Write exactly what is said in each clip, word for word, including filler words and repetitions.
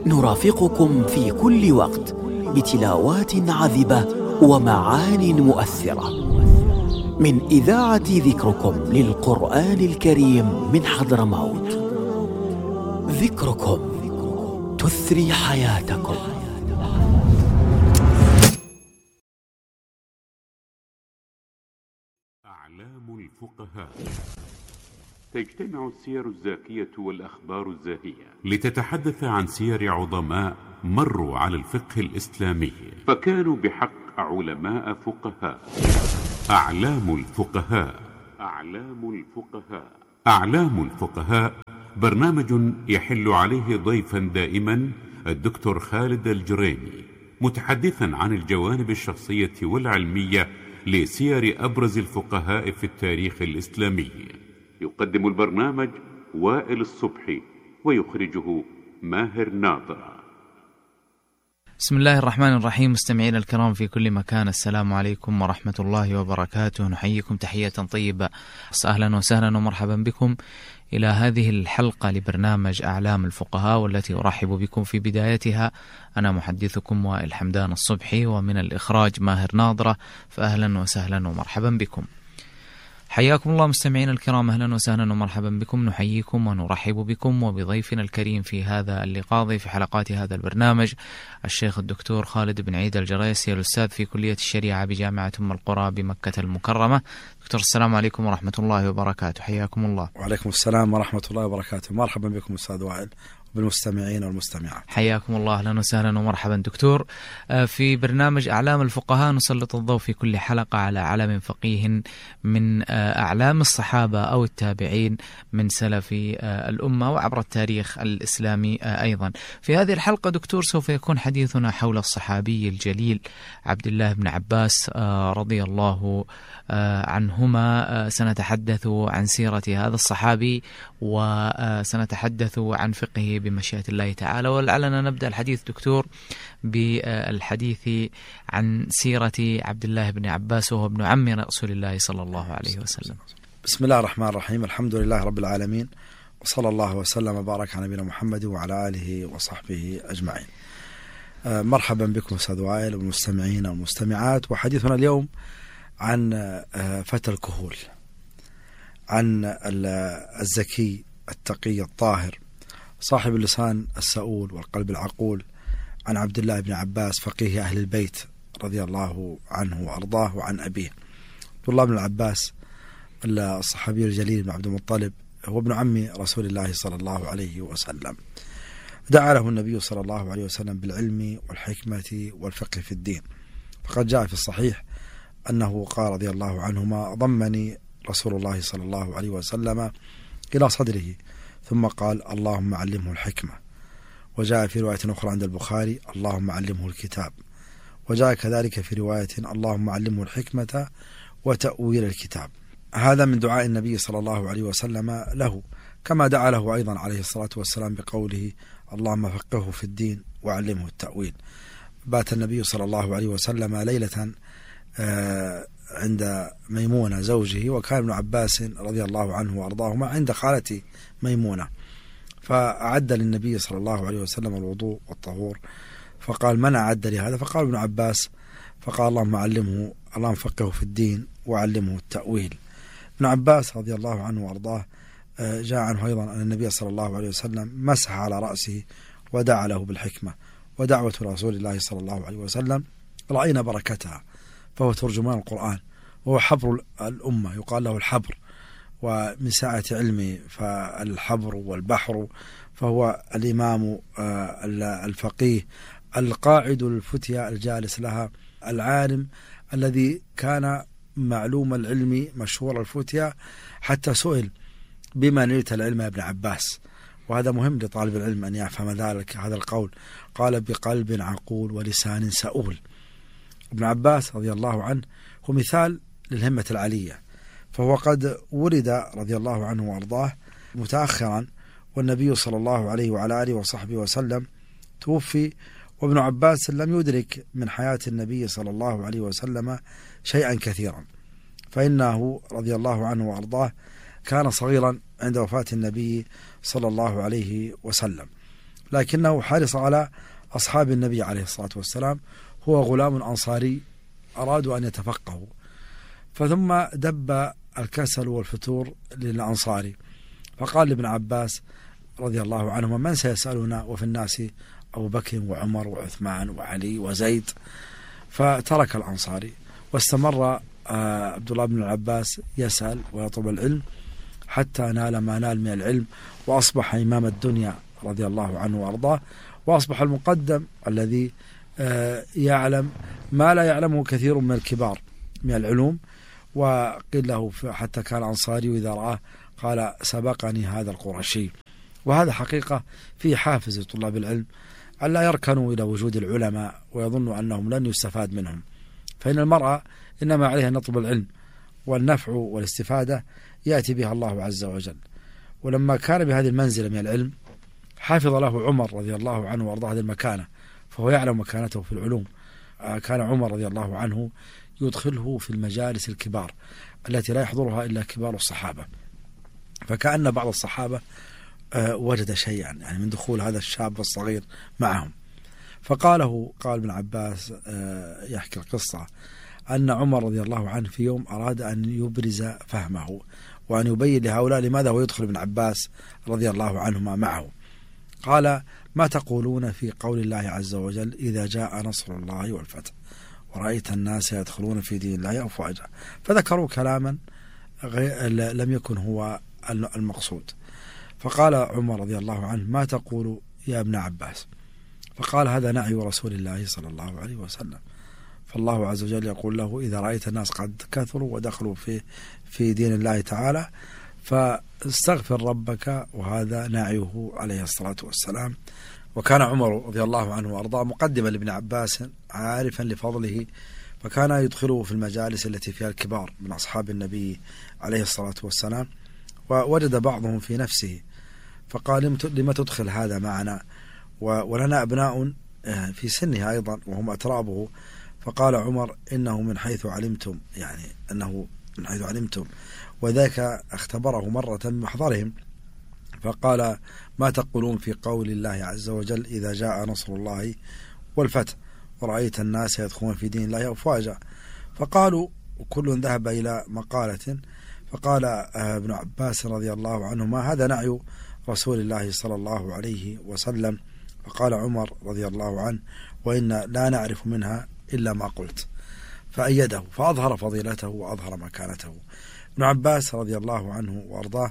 نرافقكم في كل وقت بتلاوات عذبة ومعان مؤثرة من إذاعة ذكركم للقرآن الكريم من حضرموت. ذكركم تثري حياتكم. أعلام الفقهاء. تجتمع السير الزاكية والأخبار الزاهية لتتحدث عن سير عظماء مروا على الفقه الإسلامي فكانوا بحق علماء فقهاء. أعلام الفقهاء. أعلام الفقهاء. أعلام الفقهاء برنامج يحل عليه ضيفا دائما الدكتور خالد الجريني، متحدثا عن الجوانب الشخصية والعلمية لسير أبرز الفقهاء في التاريخ الإسلامي. يقدم البرنامج وائل الصبحي ويخرجه ماهر ناظر. بسم الله الرحمن الرحيم. مستمعينا الكرام في كل مكان، السلام عليكم ورحمة الله وبركاته. نحييكم تحية طيبة، أهلا وسهلا ومرحبا بكم إلى هذه الحلقة لبرنامج أعلام الفقهاء، والتي أرحب بكم في بدايتها أنا محدثكم وائل حمدان الصبحي، ومن الإخراج ماهر ناظرة. فأهلا وسهلا ومرحبا بكم. حياكم الله مستمعين الكرام، أهلا وسهلا ومرحبا بكم. نحييكم ونرحب بكم وبضيفنا الكريم في هذا اللقاء في حلقات هذا البرنامج الشيخ الدكتور خالد بن عيد الجريسي، الأستاذ في كلية الشريعة بجامعة أم القرى بمكة المكرمة. دكتور السلام عليكم ورحمة الله وبركاته، حياكم الله. وعليكم السلام ورحمة الله وبركاته، مرحبا بكم أستاذ وائل بالمستمعين والمستمعات. حياكم الله، أهلا وسهلا ومرحبا دكتور. في برنامج أعلام الفقهاء نسلط الضوء في كل حلقة على علم فقيه من أعلام الصحابة أو التابعين من سلف الأمة وعبر التاريخ الإسلامي أيضا. في هذه الحلقة دكتور سوف يكون حديثنا حول الصحابي الجليل عبد الله بن عباس رضي الله عنهما. سنتحدث عن سيرة هذا الصحابي وسنتحدث عن فقهه بمشيئة الله تعالى. ولعلنا نبدأ الحديث دكتور بالحديث عن سيرة عبد الله بن عباس وهو ابن عم رسول الله صلى الله عليه وسلم. بسم الله الرحمن الرحيم، الحمد لله رب العالمين، وصلى الله وسلم وبارك على نبينا محمد وعلى آله وصحبه أجمعين. مرحبا بكم أستاذ وائل والمستمعين والمستمعات. وحديثنا اليوم عن فتى الكهول، عن الزكي التقي الطاهر صاحب اللسان السؤول والقلب العقول، عن عبد الله بن عباس فقيه أهل البيت رضي الله عنه وأرضاه وعن أبيه. عبد الله بن العباس الصحابي الجليل بن عبد المطلب هو ابن عم رسول الله صلى الله عليه وسلم. دعا له النبي صلى الله عليه وسلم بالعلم والحكمة والفقه في الدين، فقد جاء في الصحيح أنه قال رضي الله عنهما: ضمني رسول الله صلى الله عليه وسلم إلى صدره ثم قال: اللهم علمه الحكمة. وجاء في رواية أخرى عند البخاري: اللهم علمه الكتاب. وجاء كذلك في رواية: اللهم علمه الحكمة وتأويل الكتاب. هذا من دعاء النبي صلى الله عليه وسلم له، كما دعا له أيضا عليه الصلاة والسلام بقوله: اللهم فقهه في الدين وعلمه التأويل. بات النبي صلى الله عليه وسلم ليلة عند ميمونة زوجه، وكان ابن عباس رضي الله عنه وأرضاهما عند خالته ميمونة، فأعد للنبي صلى الله عليه وسلم الوضوء والطهور، فقال: من أعد لهذا؟ فقال ابن عباس، فقال: اللهم علمه، اللهم فقهه في الدين وعلمه التأويل. ابن عباس رضي الله عنه وأرضاه جاء عنه أيضا أن النبي صلى الله عليه وسلم مسح على رأسه ودعا له بالحكمة، ودعوة رسول الله صلى الله عليه وسلم رأينا بركتها، فهو ترجمان القرآن وهو حبر الأمة، يقال له الحبر، ومن ساعة علمه فالحبر والبحر، فهو الإمام الفقيه القاعد الفتية الجالس لها، العالم الذي كان معلوم العلم مشهور الفتية، حتى سئل: بما نلت العلم يا ابن عباس؟ وهذا مهم لطالب العلم أن يفهم ذلك هذا القول. قال: بقلب عقول ولسان سؤول. ابن عباس رضي الله عنه هو مثال للهمة العالية، فهو قد ولد رضي الله عنه وأرضاه متأخرا، والنبي صلى الله عليه وعلى آله وصحبه وسلم توفي، وابن عباس لم يدرك من حياة النبي صلى الله عليه وسلم شيئا كثيرا، فإنه رضي الله عنه وأرضاه كان صغيرا عند وفاة النبي صلى الله عليه وسلم، لكنه حرص على أصحاب النبي عليه الصلاة والسلام. هو غلام أنصاري أرادوا أن يتفقهوا، فثم دب الكسل والفتور للأنصاري، فقال لابن عباس رضي الله عنهما: من سيسألنا وفي الناس أبو بكر وعمر وعثمان وعلي وزيد؟ فترك الأنصاري، واستمر عبد الله بن العباس يسأل ويطلب العلم حتى نال ما نال من العلم، وأصبح إمام الدنيا رضي الله عنه وأرضاه، وأصبح المقدم الذي يعلم ما لا يعلمه كثير من الكبار من العلوم. وقيل له حتى كان أنصاري وإذا رآه قال: سبقني هذا القرشي. وهذا حقيقة في حافز لطلاب العلم ألا يركنوا إلى وجود العلماء ويظنوا أنهم لن يستفاد منهم، فإن المرأة إنما عليها أن يطلب العلم، والنفع والاستفادة يأتي بها الله عز وجل. ولما كان بهذه المنزلة من العلم حافظ له عمر رضي الله عنه وأرضاه هذه المكانة، فهو يعلم مكانته في العلوم. كان عمر رضي الله عنه يدخله في المجالس الكبار التي لا يحضرها إلا كبار الصحابة، فكأن بعض الصحابة وجد شيئا يعني من دخول هذا الشاب الصغير معهم. فقاله قال ابن عباس يحكي القصة أن عمر رضي الله عنه في يوم أراد أن يبرز فهمه وأن يبين لهؤلاء لماذا هو يدخل ابن عباس رضي الله عنهما معه. قال: ما تقولون في قول الله عز وجل: إذا جاء نصر الله والفتح ورأيت الناس يدخلون في دين الله أفواجا؟ فذكروا كلاما لم يكن هو المقصود. فقال عمر رضي الله عنه: ما تقول يا ابن عباس؟ فقال: هذا نعي رسول الله صلى الله عليه وسلم، فالله عز وجل يقول له: إذا رأيت الناس قد كثروا ودخلوا في في دين الله تعالى فاستغفر ربك، وهذا نعيه عليه الصلاة والسلام. وكان عمر رضي الله عنه وأرضاه مقدما لابن عباس عارفا لفضله، فكان يدخله في المجالس التي فيها الكبار من أصحاب النبي عليه الصلاة والسلام. ووجد بعضهم في نفسه فقال: لما تدخل هذا معنا ولنا أبناء في سنه أيضا وهم أترابه؟ فقال عمر: إنه من حيث علمتم، يعني أنه من حيث علمتم، وذاك اختبره مرة بمحضرهم. فقال: ما تقولون في قول الله عز وجل: إذا جاء نصر الله والفتح ورأيت الناس يدخلون في دين الله أفواجا؟ فقالوا كل ذهب إلى مقالة. فقال ابن عباس رضي الله عنهما: هذا نعي رسول الله صلى الله عليه وسلم. فقال عمر رضي الله عنه: وإن لا نعرف منها إلا ما قلت. فأيده فأظهر فضيلته وأظهر مكانته. ابن عباس رضي الله عنه وأرضاه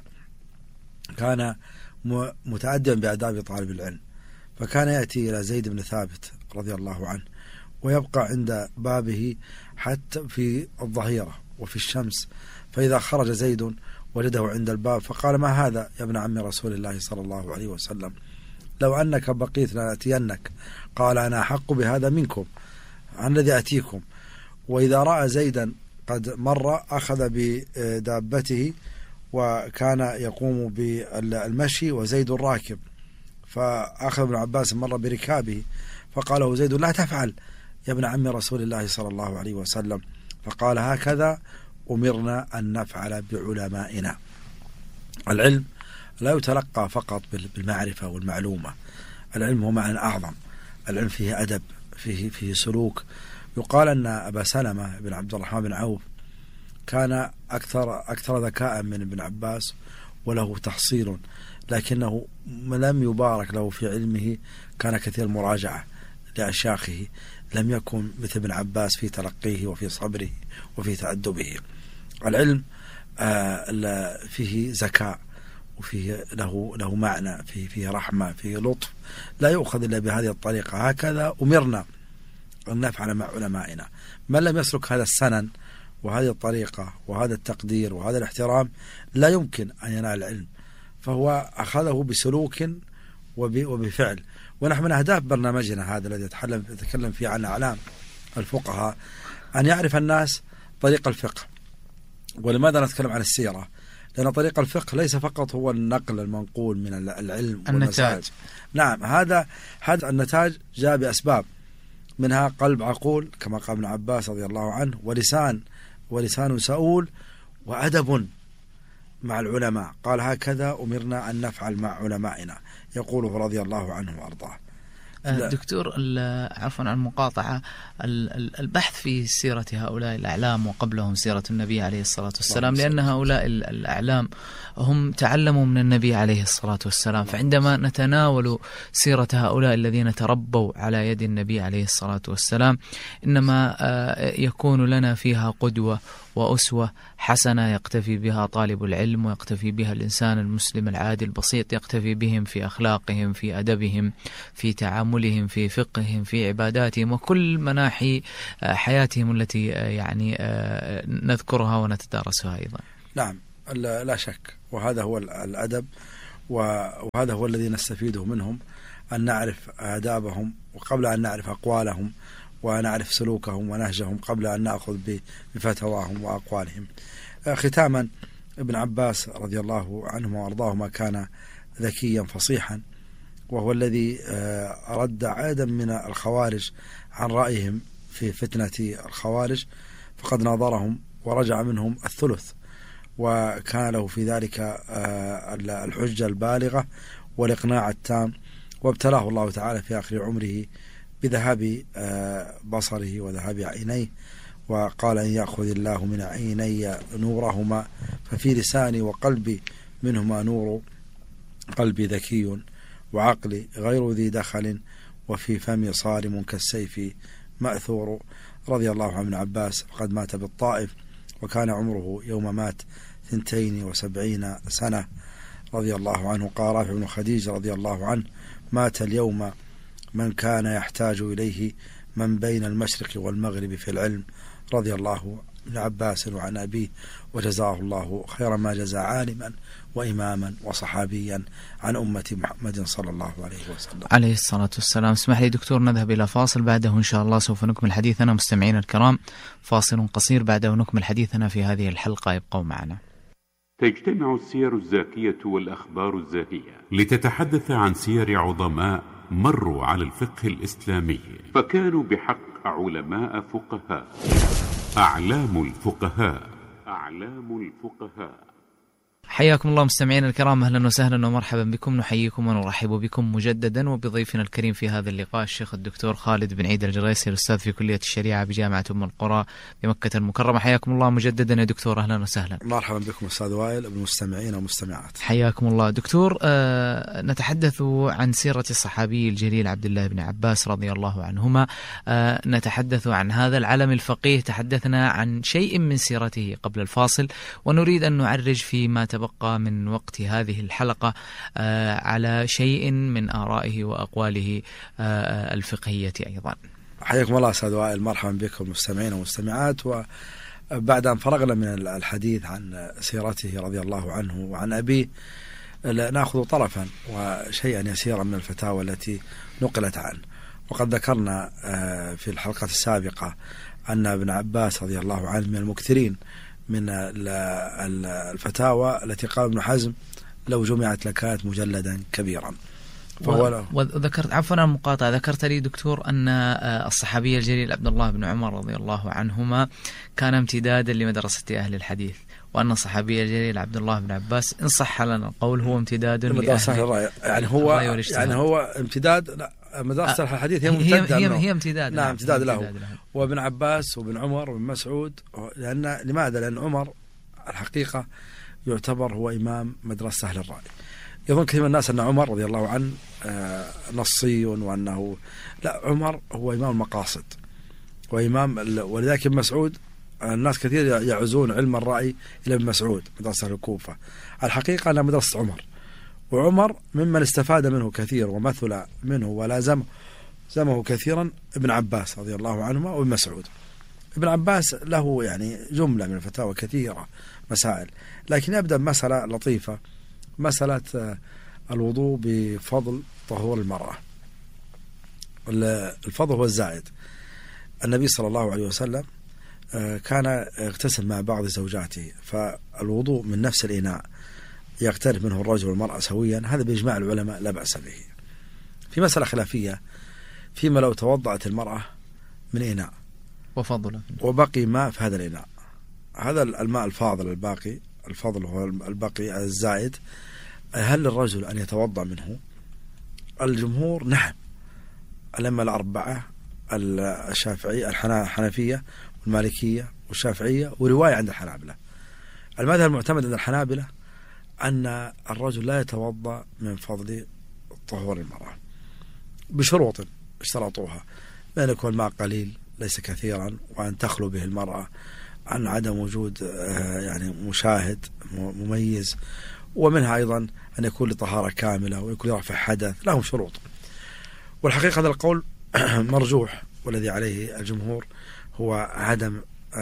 كان متأدبا بآداب طالب العلم، فكان يأتي إلى زيد بن ثابت رضي الله عنه ويبقى عند بابه حتى في الظهيرة وفي الشمس، فإذا خرج زيد وجده عند الباب فقال: ما هذا يا ابن عم رسول الله صلى الله عليه وسلم؟ لو أنك بقيت لنأتينك. قال: أنا أحق بهذا منكم عن الذي أتيكم. وإذا رأى زيدا قد مر أخذ بدابته وكان يقوم بالمشي وزيد راكب، فأخذ ابن عباس مر بركابه فقال له زيد: لا تفعل يا ابن عم رسول الله صلى الله عليه وسلم. فقال: هكذا أمرنا أن نفعل بعلمائنا. العلم لا يتلقى فقط بالمعرفة والمعلومة، العلم هو معنى أعظم. العلم فيه أدب، فيه فيه سلوك. يقال أن أبا سلمة بن عبد الرحمن بن عوف كان أكثر أكثر ذكاء من ابن عباس وله تحصيل، لكنه لم يبارك له في علمه، كان كثير المراجعة لأشياخه، لم يكن مثل ابن عباس في تلقيه وفي صبره وفي تأدبه. العلم فيه زكاء وفيه له له معنى، فيه فيه رحمة، فيه لطف، لا يؤخذ إلا بهذه الطريقة. هكذا أمرنا أن نفعل مع علمائنا. من لم يسلك هذا السنن وهذه الطريقة وهذا التقدير وهذا الاحترام لا يمكن أن ينال العلم، فهو أخذه بسلوك وبفعل. ونحن من أهداف برنامجنا هذا الذي يتكلم فيه عن أعلام الفقهاء أن يعرف الناس طريق الفقه. ولماذا نتكلم عن السيرة؟ لأن طريق الفقه ليس فقط هو النقل المنقول من العلم والنتاج. نعم، هذا هذا النتاج جاء بأسباب، منها قلب عقول كما قال ابن عباس رضي الله عنه، ولسان ولسان سؤول، وأدب مع العلماء، قال هكذا أمرنا أن نفعل مع علمائنا، يقوله رضي الله عنه وأرضاه. دكتور عفوا عن المقاطعة، البحث في سيرة هؤلاء الأعلام وقبلهم سيرة النبي عليه الصلاة والسلام، لأن هؤلاء الأعلام هم تعلموا من النبي عليه الصلاة والسلام، فعندما نتناول سيرة هؤلاء الذين تربوا على يد النبي عليه الصلاة والسلام إنما يكون لنا فيها قدوة وأسوة حسنة يقتفي بها طالب العلم ويقتفي بها الإنسان المسلم العادي البسيط، يقتفي بهم في أخلاقهم، في أدبهم، في تعاملهم، في فقههم، في عباداتهم، وكل مناحي حياتهم التي يعني نذكرها ونتدارسها أيضا. نعم لا شك، وهذا هو الأدب، وهذا هو الذي نستفيده منهم، أن نعرف آدابهم وقبل أن نعرف أقوالهم، ونعرف سلوكهم ونهجهم قبل أن نأخذ بفتواهم وأقوالهم. ختاما، ابن عباس رضي الله عنه وأرضاهما كان ذكيا فصيحا، وهو الذي رد عادا من الخوارج عن رأيهم في فتنة الخوارج، فقد ناظرهم ورجع منهم الثلث، وكان له في ذلك الحجة البالغة والإقناع التام، وابتلاه الله تعالى في آخر عمره بذهاب بصره وذهاب عينيه، وقال إن يأخذ الله من عيني نورهما ففي لساني وقلبي منهما نور، قلبي ذكي وعقلي غير ذي دخل، وفي فمي صارم كالسيف مأثور. رضي الله عن ابن عباس، فقد مات بالطائف وكان عمره يوم مات ثنتين وسبعين سنة رضي الله عنه. قال رافع بن خديج رضي الله عنه مات اليوم من كان يحتاج إليه من بين المشرق والمغرب في العلم، رضي الله ابن عباس وعن أبيه، وجزاه الله خير ما جزى عالما وإماما وصحابيا عن أمة محمد صلى الله عليه وسلم عليه الصلاة والسلام. اسمح لي دكتور نذهب إلى فاصل، بعده إن شاء الله سوف نكمل حديثنا. مستمعين الكرام، فاصل قصير بعده نكمل حديثنا في هذه الحلقة، يبقوا معنا. تجتمع السير الزاكية والأخبار الزاهية لتتحدث عن سير عظماء مروا على الفقه الإسلامي، فكانوا بحق علماء فقهاء. أعلام الفقهاء. أعلام الفقهاء. حياكم الله مستمعينا الكرام، أهلا وسهلا ومرحبا بكم، نحييكم ونرحب بكم مجددا وبضيفنا الكريم في هذا اللقاء الشيخ الدكتور خالد بن عيد الجريسي، الأستاذ في كلية الشريعة بجامعة أم القرى بمكة المكرمة. حياكم الله مجددا يا دكتور، أهلا وسهلا. مرحبا بكم أستاذ وائل بالمستمعين والمستمعات. حياكم الله دكتور. آه نتحدث عن سيرة الصحابي الجليل عبد الله بن عباس رضي الله عنهما. آه نتحدث عن هذا العلم الفقيه، تحدثنا عن شيء من سيرته قبل الفاصل، ونريد أن نعرج فيما تبقى من وقت هذه الحلقة على شيء من آرائه وأقواله الفقهية أيضا. حياكم الله أستاذ وائل، مرحبا بكم مستمعين ومستمعات. وبعد أن فرغنا من الحديث عن سيرته رضي الله عنه وعن أبيه، نأخذ طرفا وشيئا يسيرا من الفتاوى التي نقلت عنه. وقد ذكرنا في الحلقة السابقة أن ابن عباس رضي الله عنه من المكثرين من الفتاوى التي قال ابن حزم لو جمعت لكانت مجلدا كبيرا. فهو وذكرت عفوا المقاطعة، ذكرت لي دكتور أن الصحابي الجليل عبد الله بن عمر رضي الله عنهما كان امتدادا لمدرسة أهل الحديث، وأن الصحابي الجليل عبد الله بن عباس إن صح لنا القول هو امتداد لمدرسة الرأي، يعني هو يعني هو امتداد. لا، مدرسة أه الحديث هي ممتدة، هي, هي امتداد، نعم امتداد له. له وابن عباس وابن عمر وابن مسعود، لأن لماذا؟ لأن عمر الحقيقة يعتبر هو إمام مدرسة أهل الرأي. يظن كثير من الناس أن عمر رضي الله عنه نصي، وأنه لا، عمر هو إمام المقاصد وإمام، ولذلك ابن مسعود الناس كثير يعزون علم الرأي إلى ابن مسعود مدرسة الكوفة. الحقيقة أنها مدرسة عمر، وعمر ممن استفاد منه كثير ومثل منه ولازمه زمه كثيرا ابن عباس رضي الله عنهما وابن مسعود. ابن عباس له يعني جملة من الفتاوى كثيرة مسائل، لكن يبدأ بمسألة لطيفة، مسألة الوضوء بفضل طهور المرأة. الفضل هو الزائد. النبي صلى الله عليه وسلم كان يغتسل مع بعض زوجاته، فالوضوء من نفس الإناء يقترب منه الرجل والمرأة سويا، هذا بإجماع العلماء لا بأس به. في مسألة خلافية فيما لو توضأت المرأة من إناء وفضل وبقي ماء في هذا الإناء، هذا الماء الفاضل الباقي الفضل هو البقي الزائد، هل للرجل أن يتوضأ منه؟ الجمهور نعم، الأئمة الأربعة الشافعية الحنفية والمالكية والشافعية ورواية عند الحنابلة. المذهب المعتمد عند الحنابلة أن الرجل لا يتوضأ من فضل طهور المرأة بشروط اشترطوها، بأن يكون الماء قليل ليس كثيرا، وأن تخلو به المرأة عن عدم وجود يعني مشاهد مميز، ومنها أيضا أن يكون لطهارة كاملة ويكون يرفع حدث، لهم شروط. والحقيقة هذا القول مرجوح، والذي عليه الجمهور هو عدم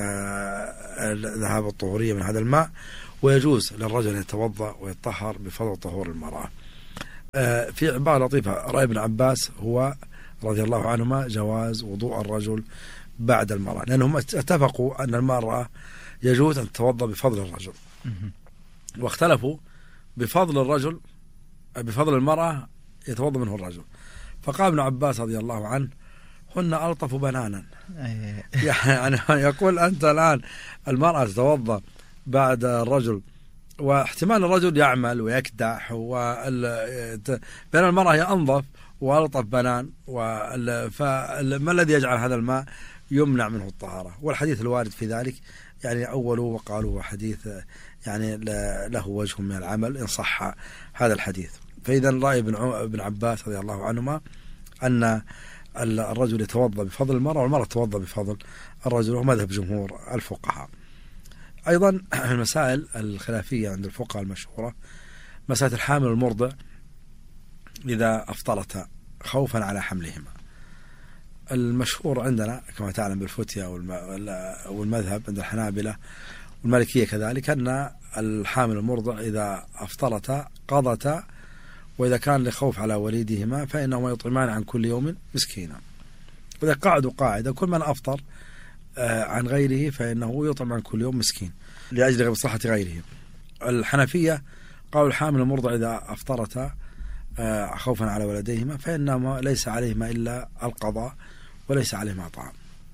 ذهاب الطهورية من هذا الماء، ويجوز للرجل أن يتوضأ ويطهر بفضل طهور المرأة. في عبارة لطيفة، رأي ابن عباس هو رضي الله عنهما جواز وضوء الرجل بعد المرأة، لأنهم اتفقوا أن المرأة يجوز أن تتوضأ بفضل الرجل، واختلفوا بفضل الرجل بفضل المرأة يتوضأ منه الرجل. فقال ابن عباس رضي الله عنه هن ألطف بنانا. يعني يقول أنت الآن المرأة تتوضأ بعد الرجل، واحتمال الرجل يعمل ويكدح، بين المرأة هي أنظف وألطف بنان، فما الذي يجعل هذا الماء يمنع منه الطهارة؟ والحديث الوارد في ذلك يعني أولوا وقالوا حديث يعني له وجه من العمل إن صح هذا الحديث. فإذا رأي ابن عباس رضي الله عنهما أن الرجل يتوضأ بفضل المرأة والمرأة تتوضأ بفضل الرجل، وهو مذهب جمهور الفقهاء. أيضا المسائل الخلافية عند الفقهاء المشهورة مسألة الحامل والمرضع إذا أفطرتا خوفا على حملهما. المشهور عندنا كما تعلم بالفتية والمذهب عند الحنابلة والمالكية كذلك أن الحامل والمرضع إذا أفطرتا قضتا، وإذا كان لخوف على وليدهما فإنهما يطعمان عن كل يوم مسكينا. وإذا قعدوا قاعدة كل من أفطر عن غيره فإنه يطعم عن كل يوم مسكين لأجل مصلحة غيره. الحنفية قالوا الحامل والمرضع إذا أفطرتا خوفا على ولديهما فإنما ليس عليهما إلا القضاء وليس عليهما طعام.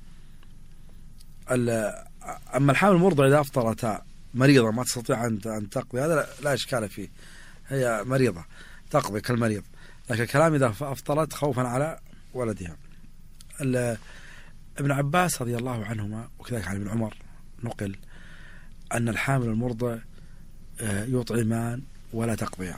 أما الحامل والمرضع إذا أفطرتا مريضة ما تستطيع أن تقضي هذا لا إشكال فيه، هي مريضة تقضي كالمريض، لكن الكلام إذا أفطرت خوفا على ولدها. ابن عباس رضي الله عنهما وكذلك عن ابن عمر نقل أن الحامل والمرضع يطعمان ولا تقضيان.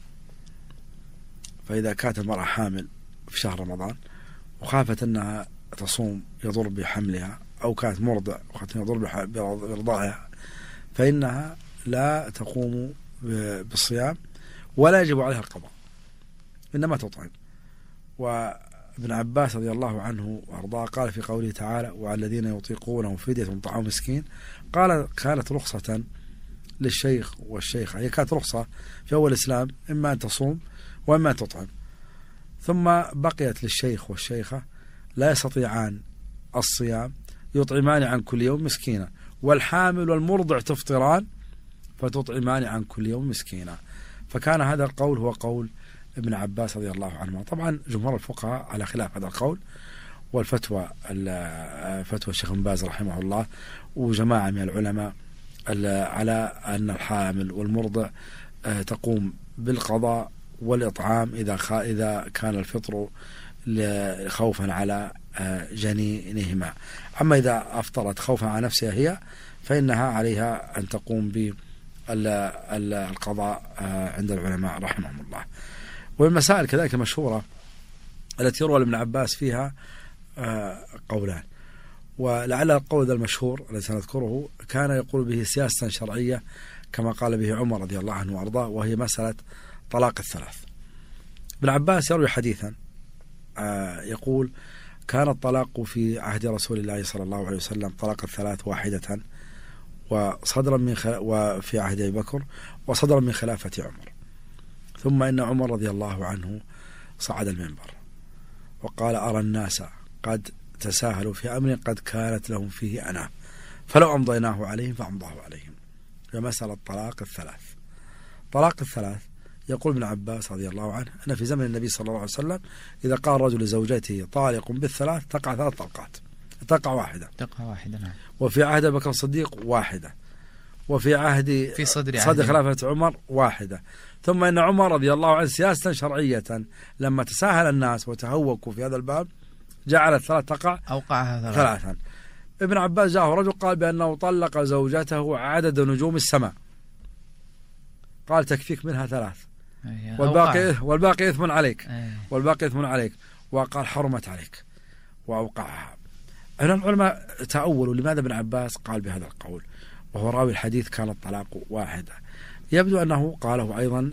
فإذا كانت المرأة حامل في شهر رمضان وخافت أنها تصوم يضر بحملها، أو كانت مرضع وخافت يضر برضاعها، فإنها لا تقوم بالصيام ولا يجب عليها القضاء، إنما تطعم. وابن عباس رضي الله عنه وأرضاه قال في قوله تعالى وعلى الذين يطيقونه فدية طعام مسكين، قال كانت رخصة للشيخ والشيخة، هي كانت رخصة في أول الإسلام إما أن تصوم وإما أن تطعم، ثم بقيت للشيخ والشيخة لا يستطيعان الصيام يطعمان عن كل يوم مسكينا، والحامل والمرضع تفطران فتطعمان عن كل يوم مسكينا. فكان هذا القول هو قول ابن عباس رضي الله عنه. طبعا جمهور الفقهاء على خلاف هذا القول، والفتوى فتوى الشيخ بن باز رحمه الله وجماعة من العلماء على أن الحامل والمرضع تقوم بالقضاء والإطعام إذا إذا كان الفطر خوفا على جنينهما. أما إذا أفطرت خوفا على نفسها هي فإنها عليها أن تقوم بالقضاء عند العلماء رحمهم الله. والمسائل كذلك مشهورة التي يروى ابن عباس فيها قولان، ولعل القول المشهور الذي سنذكره كان يقول به سياسة شرعية كما قال به عمر رضي الله عنه وأرضاه، وهي مسألة طلاق الثلاث. ابن عباس يروي حديثا يقول كان الطلاق في عهد رسول الله صلى الله عليه وسلم طلاق الثلاث واحدة وصدرا من خ... وفي عهد أبي بكر وصدرا من خلافة عمر. ثم إن عمر رضي الله عنه صعد المنبر وقال أرى الناس قد تساهلوا في أمر قد كانت لهم فيه أنا، فلو أمضيناه عليهم فأمضاه عليهم. فمسألة طلاق الثلاث. طلاق الثلاث يقول ابن عباس رضي الله عنه أن في زمن النبي صلى الله عليه وسلم إذا قال رجل لزوجته طالق بالثلاث تقع ثلاث طلقات، تقع واحدة تقع واحدة نعم. وفي عهد أبي بكر الصديق واحدة، وفي عهد في صدر, صدر خلافة عمر واحدة. ثم إن عمر رضي الله عنه سياسة شرعية لما تساهل الناس وتهوكوا في هذا الباب جعل الثلاث تقع أوقعها ثلاثا. ابن عباس جاءه رجل قال بأنه طلق زوجته عدد نجوم السماء، قال تكفيك منها ثلاث والباقي والباقي إثم عليك والباقي إثم عليك، وقال حرمت عليك وأوقعها. هنا العلماء تأولوا لماذا ابن عباس قال بهذا القول وهو راوي الحديث كان الطلاق واحدة. يبدو أنه قاله أيضا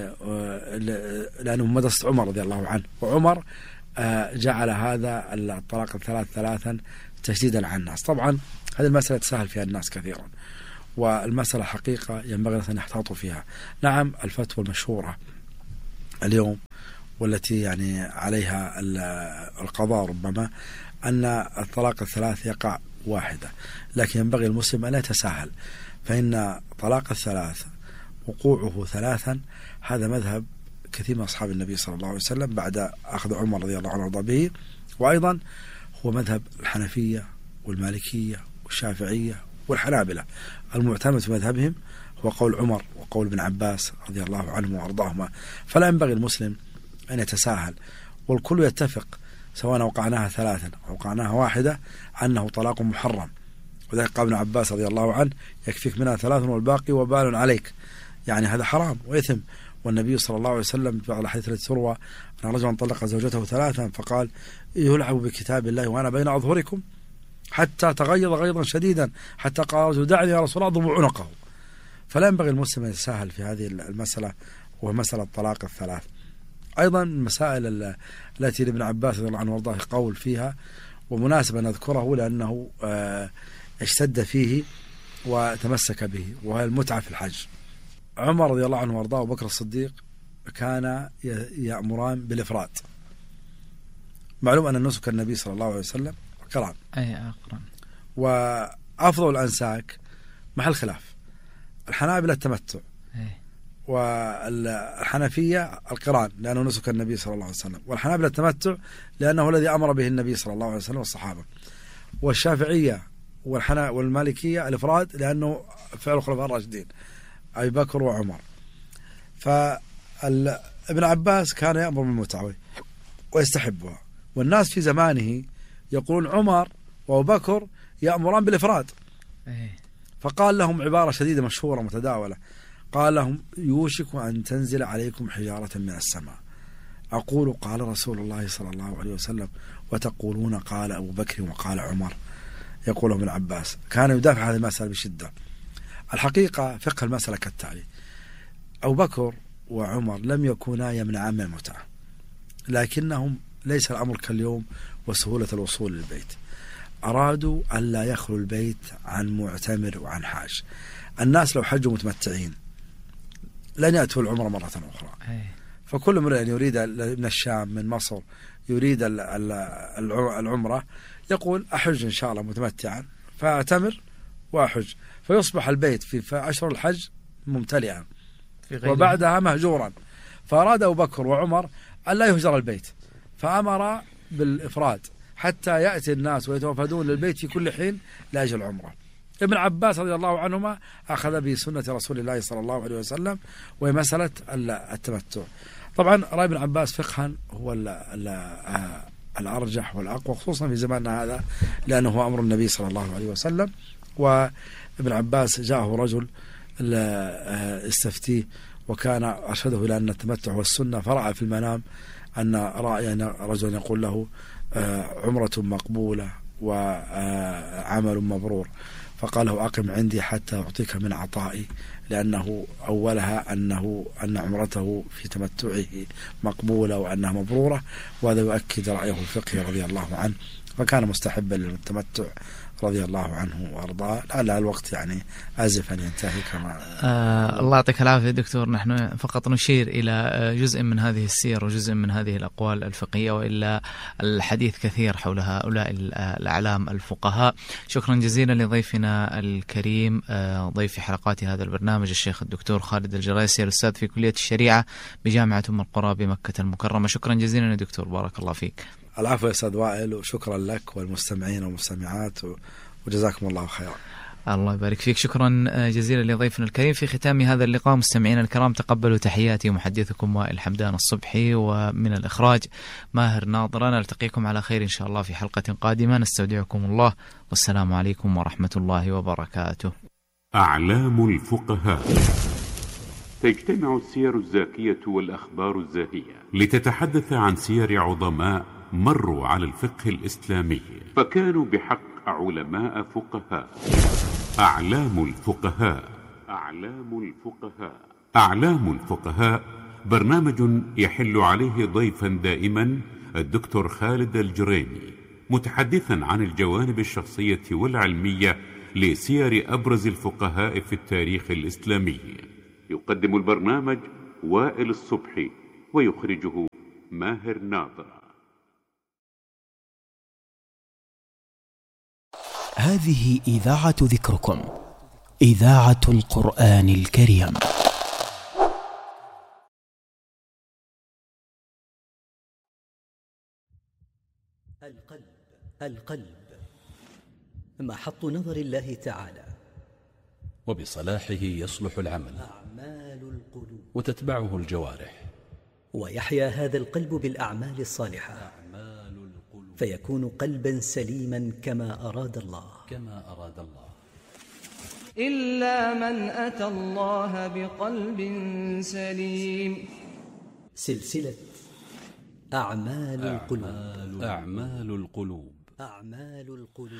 لأنه مدرسة عمر رضي الله عنه، وعمر جعل هذا الطلاق الثلاث ثلاثا تشديدا على الناس. طبعا هذه المسألة تسهل فيها الناس كثيرا، والمسألة حقيقة ينبغي أن يحتاطوا فيها. نعم الفتوى المشهورة اليوم والتي يعني عليها القضاء ربما أن الطلاق الثلاث يقع واحدة، لكن ينبغي المسلم أن لا يتساهل، فإن طلاق الثلاث وقوعه ثلاثا هذا مذهب كثير من أصحاب النبي صلى الله عليه وسلم بعد أخذ عمر رضي الله عنه وارضى به، وأيضا هو مذهب الحنفية والمالكية والشافعية والحنابلة. المعتمد في مذهبهم هو قول عمر وقول ابن عباس رضي الله عنه وارضاهما، فلا ينبغي المسلم أن يتساهل، والكل يتفق سواء وقعناها ثلاثا أو وقعناها واحدة أنه طلاق محرم. وذلك قال ابن عباس رضي الله عنه يكفيك منها ثلاث والباقي وبال عليك، يعني هذا حرام وإثم. والنبي صلى الله عليه وسلم في بعض الحديث التي تروى أن رجلا طلق زوجته ثلاثا فقال يلعب بكتاب الله وأنا بين أظهركم حتى تغيظ غيظا شديدا حتى قال رجل دعني يا رسول الله أضم عنقه. فلا ينبغي المسلم أن يتساهل في هذه المسألة، وهو مسألة الطلاق الثلاث. أيضا المسائل التي لابن عباس رضي الله عنه وارضاه قول فيها ومناسب أن نذكره لأنه اشتد فيه وتمسك به، وهي المتعة في الحج. عمر رضي الله عنه وارضاه وبكر الصديق كان يأمران بالإفراد. معلوم أن النسك النبي صلى الله عليه وسلم قران، أي أقران، وأفضل الأنساك محل خلاف. الحنابلة التمتع، أي. والحنفية القران لأنه نسك النبي صلى الله عليه وسلم، والحنابلة التمتع لأنه الذي أمر به النبي صلى الله عليه وسلم والصحابة، والشافعية والحنا والمالكية الإفراد لأنه فعل الخلفاء الراشدين أبي بكر وعمر. فابن عباس كان يأمر بالمتعة ويستحبها، والناس في زمانه يقولون عمر وأبو بكر يأمران بالإفراد، فقال لهم عبارة شديدة مشهورة متداولة، قال لهم يوشك أن تنزل عليكم حجارة من السماء، أقول قال رسول الله صلى الله عليه وسلم وتقولون قال أبو بكر وقال عمر. يقول ابن عباس كان يدافع هذه المسألة بشدة. الحقيقة فقه المسألة كالتالي: أبو بكر وعمر لم يكونا يمنعان من المتعة، لكنهم ليس الأمر كاليوم وسهولة الوصول للبيت، أرادوا أن لا يخلو البيت عن معتمر وعن حاج. الناس لو حجوا متمتعين لن يأتوا العمرة مرة أخرى، فكل امرئ يريد من الشام من مصر يريد العمرة يقول أحج إن شاء الله متمتعا فأعتمر وأحج، فيصبح البيت في أشهر الحج ممتلئا وبعدها مهجورا. فأراد أبو بكر وعمر أن لا يهجر البيت، فأمر بالإفراد حتى يأتي الناس ويتوافدون للبيت في كل حين لأجل العمرة. ابن عباس رضي الله عنهما أخذ بسنة رسول الله صلى الله عليه وسلم وهي مسألة التمتع. طبعا رأي ابن عباس فقها هو ال ال الأرجح والأقوى خصوصا في زماننا هذا، لأنه هو أمر النبي صلى الله عليه وسلم. وابن عباس جاءه رجل استفتيه وكان أرشده إلى أن التمتع هو السنة، فرأى في المنام أن رأى رجل يقول له عمرة مقبولة وعمل مبرور، فقال له أقم عندي حتى أعطيك من عطائي، لأنه أولها أنه أن عمرته في تمتعه مقبولة وأنها مبرورة، وهذا يؤكد رأيه الفقهي رضي الله عنه، فكان مستحبا للتمتع رضي الله عنه وأرضاه. لعل الوقت يعني آزف أن ينتهي كما آه الله يعطيك العافية دكتور. نحن فقط نشير إلى جزء من هذه السير وجزء من هذه الأقوال الفقهية، وإلا الحديث كثير حول هؤلاء الأعلام الفقهاء. شكرا جزيلا لضيفنا الكريم ضيف حلقات هذا البرنامج الشيخ الدكتور خالد الجريسي الأستاذ في كلية الشريعة بجامعة أم القرى بمكة المكرمة. شكرا جزيلا يا دكتور، بارك الله فيك. العفو يا أستاذ وائل، وشكرا لك والمستمعين والمستمعات، وجزاكم الله خيرا. الله يبارك فيك، شكرا جزيلا لضيفنا الكريم. في ختام هذا اللقاء مستمعينا الكرام تقبلوا تحياتي محدثكم وائل حمدان الصبحي، ومن الإخراج ماهر ناظر. نلتقيكم على خير إن شاء الله في حلقة قادمة، نستودعكم الله والسلام عليكم ورحمة الله وبركاته. أعلام الفقهاء. تجتمع السير الزاكية والأخبار الزاهية لتتحدث عن سير عظماء مروا على الفقه الإسلامي فكانوا بحق علماء فقهاء. أعلام الفقهاء. أعلام الفقهاء. أعلام الفقهاء برنامج يحل عليه ضيفا دائما الدكتور خالد الجريني، متحدثا عن الجوانب الشخصية والعلمية لسير أبرز الفقهاء في التاريخ الإسلامي. يقدم البرنامج وائل الصبحي ويخرجه ماهر ناظر. هذه إذاعة ذكركم، إذاعة القرآن الكريم. القلب القلب محط نظر الله تعالى، وبصلاحه يصلح العمل أعمال القلوب وتتبعه الجوارح، ويحيا هذا القلب بالأعمال الصالحة أعمال القلوب فيكون قلبا سليما كما أراد الله كما أراد الله. إلا من أتى الله بقلب سليم. سلسلة أعمال القلوب. أعمال, أعمال القلوب أعمال القلوب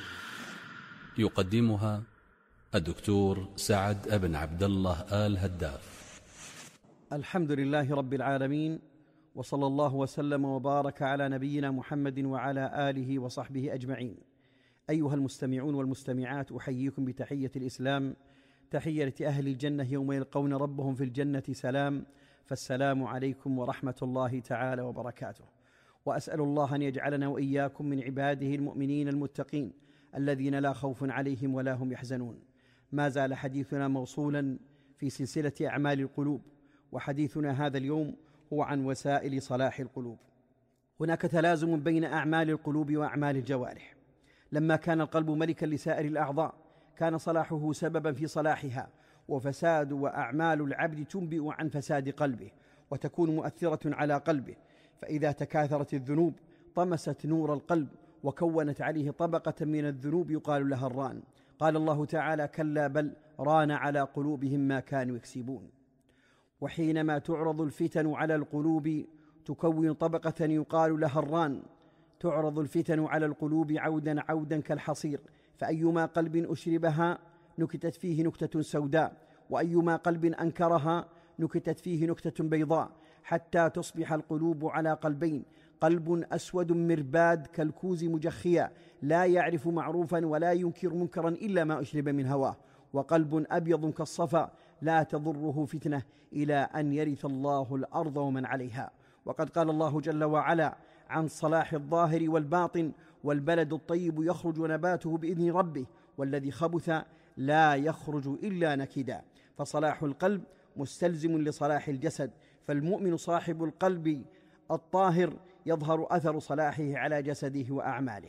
يقدمها الدكتور سعد ابن عبد الله آل هداف. الحمد لله رب العالمين، وصلى الله وسلم وبارك على نبينا محمد وعلى آله وصحبه أجمعين. أيها المستمعون والمستمعات، أحييكم بتحية الإسلام، تحية أهل الجنة يوم يلقون ربهم في الجنة سلام، فالسلام عليكم ورحمة الله تعالى وبركاته. وأسأل الله أن يجعلنا وإياكم من عباده المؤمنين المتقين الذين لا خوف عليهم ولا هم يحزنون. ما زال حديثنا موصولا في سلسلة أعمال القلوب، وحديثنا هذا اليوم هو عن وسائل صلاح القلوب. هناك تلازم بين أعمال القلوب وأعمال الجوارح. لما كان القلب ملكا لسائر الأعضاء كان صلاحه سببا في صلاحها، وفساد وأعمال العبد تنبئ عن فساد قلبه وتكون مؤثرة على قلبه، فإذا تكاثرت الذنوب طمست نور القلب وكونت عليه طبقة من الذنوب يقال لها الران. قال الله تعالى: كلا بل ران على قلوبهم ما كانوا يكسبون. وحينما تعرض الفتن على القلوب تكون طبقة يقال لها الران. تعرض الفتن على القلوب عودا عودا كالحصير، فأيما قلب أشربها نكتت فيه نكتة سوداء، وأيما قلب أنكرها نكتت فيه نكتة بيضاء، حتى تصبح القلوب على قلبين: قلب أسود مرباد كالكوز مجخيا لا يعرف معروفا ولا ينكر منكرا إلا ما أشرب من هواه، وقلب أبيض كالصفا لا تضره فتنة إلى أن يرث الله الأرض ومن عليها. وقد قال الله جل وعلا عن صلاح الظاهر والباطن: والبلد الطيب يخرج نباته بإذن ربه والذي خبث لا يخرج إلا نكدا. فصلاح القلب مستلزم لصلاح الجسد، فالمؤمن صاحب القلب الطاهر يظهر أثر صلاحه على جسده وأعماله،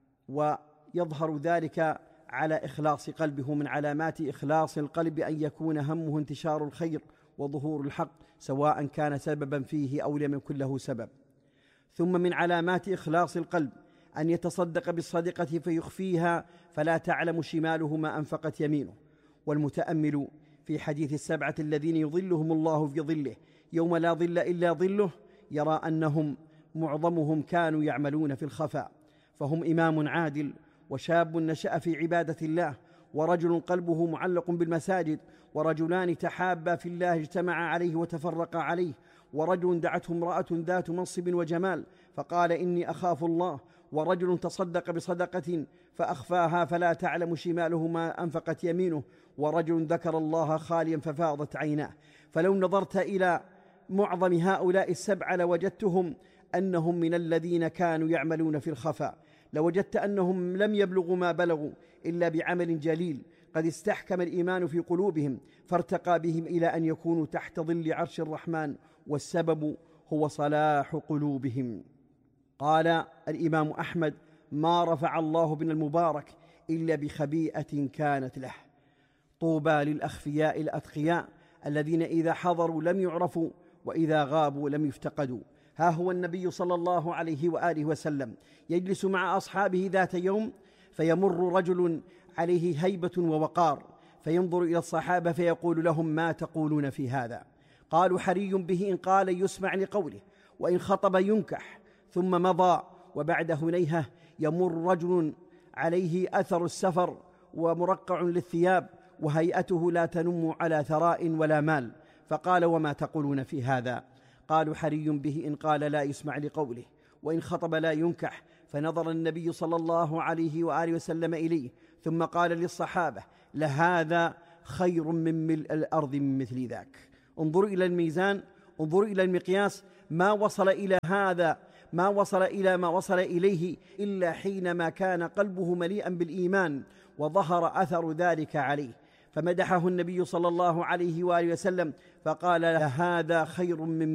ويظهر ذلك على إخلاص قلبه. من علامات إخلاص القلب أن يكون همه انتشار الخير وظهور الحق، سواء كان سببا فيه أو لم يكن له سبب. ثم من علامات إخلاص القلب أن يتصدق بالصدقة فيخفيها فلا تعلم شماله ما أنفقت يمينه. والمتأمل في حديث السبعة الذين يظلهم الله في ظله يوم لا ظل إلا ظله يرى أنهم معظمهم كانوا يعملون في الخفاء، فهم إمام عادل، وشاب نشأ في عبادة الله، ورجل قلبه معلق بالمساجد، ورجلان تحابا في الله اجتمعا عليه وتفرقا عليه، ورجل دعته امرأة ذات منصب وجمال فقال إني أخاف الله، ورجل تصدق بصدقة فأخفاها فلا تعلم شماله ما أنفقت يمينه، ورجل ذكر الله خاليا ففاضت عيناه. فلو نظرت إلى معظم هؤلاء السبعة لوجدتهم أنهم من الذين كانوا يعملون في الخفاء، لوجدت أنهم لم يبلغوا ما بلغوا إلا بعمل جليل قد استحكم الإيمان في قلوبهم فارتقى بهم إلى أن يكونوا تحت ظل عرش الرحمن، والسبب هو صلاح قلوبهم. قال الإمام أحمد: ما رفع الله بن المبارك إلا بخبيئة كانت له. طوبى للأخفياء الأتقياء الذين إذا حضروا لم يعرفوا وإذا غابوا لم يفتقدوا. ها هو النبي صلى الله عليه وآله وسلم يجلس مع أصحابه ذات يوم، فيمر رجل عليه هيبة ووقار، فينظر إلى الصحابة فيقول لهم: ما تقولون في هذا؟ قالوا: حري به إن قال يسمع لقوله، وإن خطب ينكح. ثم مضى، وبعد هنيهة يمر رجل عليه أثر السفر ومرقع للثياب، وهيئته لا تنم على ثراء ولا مال، فقال: وما تقولون في هذا؟ قالوا: حري به إن قال لا يسمع لقوله، وإن خطب لا ينكح. فنظر النبي صلى الله عليه وآله وسلم إليه، ثم قال للصحابة: لهذا خير من ملء الأرض من مثل ذاك. انظروا إلى الميزان، انظروا إلى المقياس، ما وصل إلى هذا، ما وصل إلى ما وصل إليه إلا حينما كان قلبه مليئا بالإيمان وظهر أثر ذلك عليه. فمدحه النبي صلى الله عليه وآله وسلم فقال: هذا خير من